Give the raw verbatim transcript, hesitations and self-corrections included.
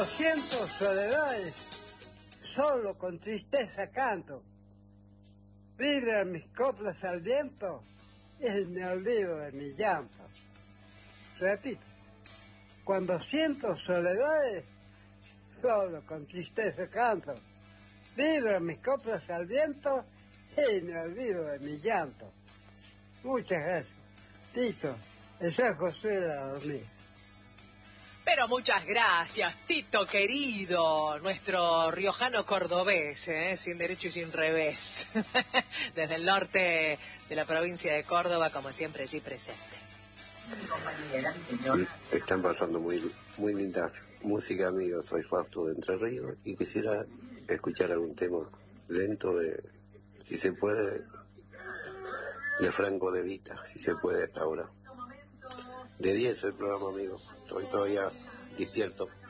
Siento soledades, solo con tristeza canto. Vibran mis coplas al viento y me olvido de mi llanto. Repito, cuando siento soledades, solo con tristeza canto. Vibran mis coplas al viento y me olvido de mi llanto. Muchas gracias. Tito, el San José de la dormir. Pero muchas gracias, Tito querido, nuestro riojano cordobés, ¿eh? Sin derecho y sin revés, desde el norte de la provincia de Córdoba, como siempre allí presente. Están pasando muy, muy linda música, amigos. Soy Fausto de Entre Ríos y quisiera escuchar algún tema lento de, si se puede, de Franco De Vita, si se puede hasta ahora. De diez el programa, amigos. Estoy todavía despierto.